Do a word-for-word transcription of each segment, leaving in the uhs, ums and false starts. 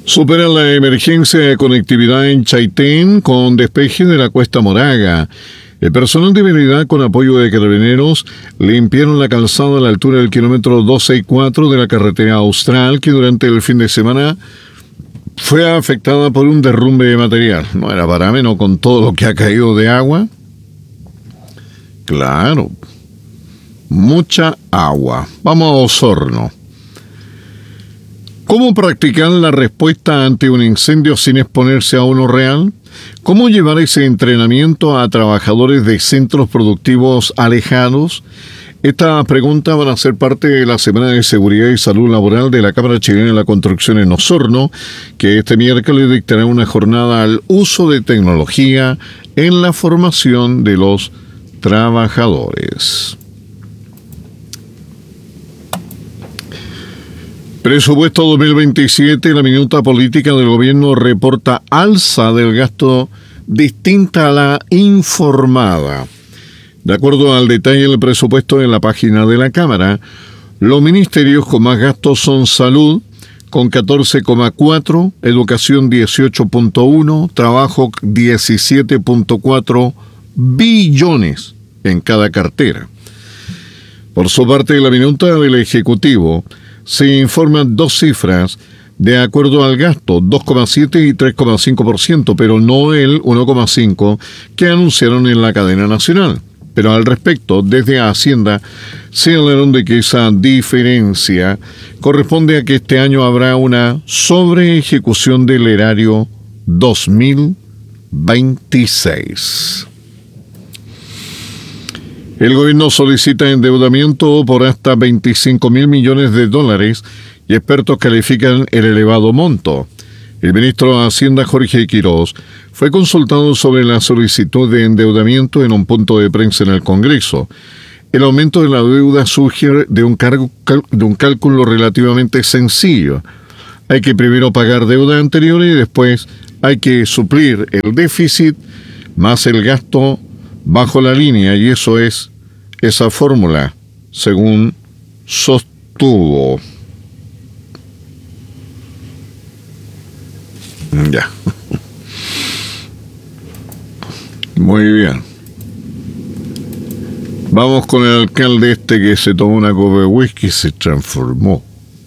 Supera la emergencia de conectividad en Chaitén con despeje de la Cuesta Moraga. El personal de vialidad, con apoyo de carabineros, limpiaron la calzada a la altura del kilómetro doscientos sesenta y cuatro de la carretera austral, que durante el fin de semana fue afectada por un derrumbe de material. No era para menos con todo lo que ha caído de agua. Claro, mucha agua. Vamos a Osorno. ¿Cómo practicar la respuesta ante un incendio sin exponerse a uno real? ¿Cómo llevar ese entrenamiento a trabajadores de centros productivos alejados? Estas preguntas van a ser parte de la Semana de Seguridad y Salud Laboral de la Cámara Chilena de la Construcción en Osorno, que este miércoles dictará una jornada al uso de tecnología en la formación de los trabajadores. Presupuesto dos mil veintisiete, la minuta política del gobierno reporta alza del gasto distinta a la informada. De acuerdo al detalle del presupuesto en la página de la Cámara, los ministerios con más gastos son Salud, con catorce coma cuatro, Educación dieciocho punto uno, Trabajo diecisiete punto cuatro billones en cada cartera. Por su parte, la minuta del Ejecutivo se informan dos cifras de acuerdo al gasto, dos coma siete y tres coma cinco por ciento, pero no el uno coma cinco que anunciaron en la cadena nacional. Pero al respecto, desde Hacienda señalaron de que esa diferencia corresponde a que este año habrá una sobreejecución del erario dos mil veintiséis. El gobierno solicita endeudamiento por hasta veinticinco mil millones de dólares y expertos califican el elevado monto. El ministro de Hacienda, Jorge Quiroz, fue consultado sobre la solicitud de endeudamiento en un punto de prensa en el Congreso. El aumento de la deuda surge de un, cargo, de un cálculo relativamente sencillo. Hay que primero pagar deuda anterior y después hay que suplir el déficit más el gasto bajo la línea, y eso es esa fórmula, según sostuvo. Ya. Muy bien. Vamos con el alcalde este que se tomó una copa de whisky y se transformó.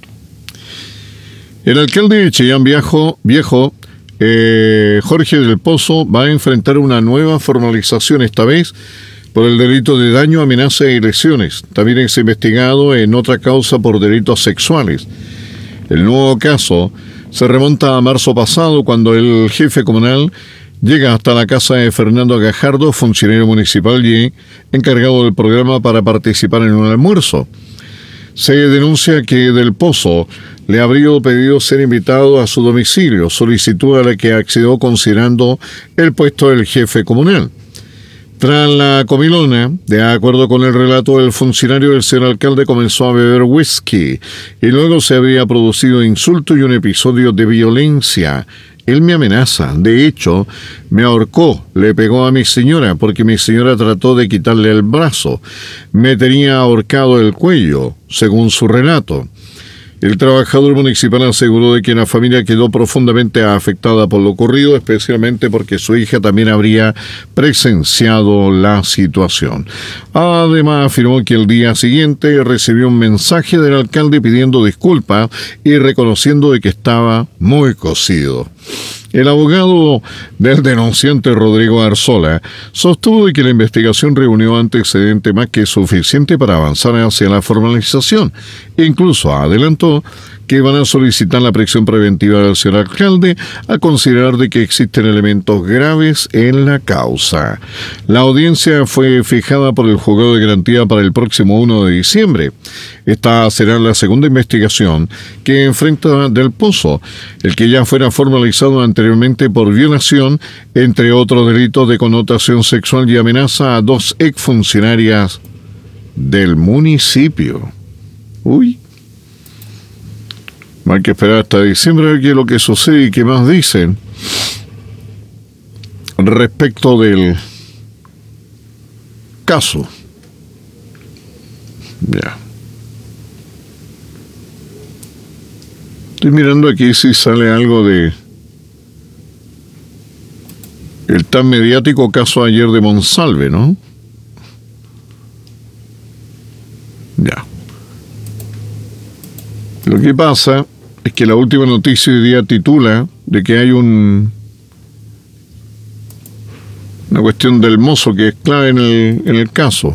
El alcalde de Chillán Viejo, viejo eh, Jorge del Pozo, va a enfrentar una nueva formalización, esta vez por el delito de daño, amenaza y lesiones. También es investigado en otra causa por delitos sexuales. El nuevo caso se remonta a marzo pasado, cuando el jefe comunal llega hasta la casa de Fernando Gajardo, funcionario municipal y encargado del programa, para participar en un almuerzo. Se denuncia que Del Pozo le habría pedido ser invitado a su domicilio, solicitud a la que accedió considerando el puesto del jefe comunal. Tras la comilona, de acuerdo con el relato del funcionario, el señor alcalde comenzó a beber whisky y luego se habría producido insulto y un episodio de violencia. Él me amenaza, de hecho, me ahorcó, le pegó a mi señora porque mi señora trató de quitarle el brazo. Me tenía ahorcado el cuello, según su relato. El trabajador municipal aseguró de que la familia quedó profundamente afectada por lo ocurrido, especialmente porque su hija también habría presenciado la situación. Además, afirmó que el día siguiente recibió un mensaje del alcalde pidiendo disculpas y reconociendo de que estaba muy cocido. El abogado del denunciante, Rodrigo Arzola, sostuvo de que la investigación reunió antecedentes más que suficiente para avanzar hacia la formalización. Incluso adelantó que van a solicitar la prisión preventiva del señor alcalde a considerar de que existen elementos graves en la causa. La audiencia fue fijada por el juzgado de garantía para el próximo primero de diciembre. Esta será la segunda investigación que enfrenta Del Pozo, el que ya fuera formalizado anteriormente por violación, entre otros delitos de connotación sexual y amenaza a dos exfuncionarias del municipio. Uy. Hay que esperar hasta diciembre a ver qué es lo que sucede y qué más dicen respecto del caso. Ya. Estoy mirando aquí si sale algo de el tan mediático caso ayer de Monsalve, ¿no? Ya. Lo que pasa es que la última noticia hoy día titula de que hay un una cuestión del mozo que es clave en el, en el caso.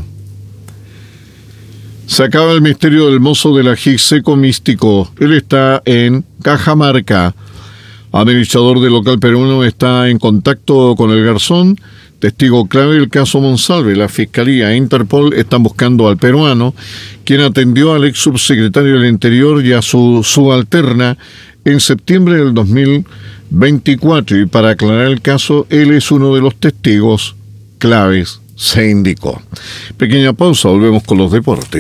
Se acaba el misterio del mozo de la Giseco Místico. Él está en Cajamarca. Administrador del local peruano está en contacto con el garzón. Testigo clave del caso Monsalve. La Fiscalía e Interpol están buscando al peruano, quien atendió al ex subsecretario del Interior y a su subalterna en septiembre del dos mil veinticuatro. Y para aclarar el caso, él es uno de los testigos claves, se indicó. Pequeña pausa, volvemos con los deportes.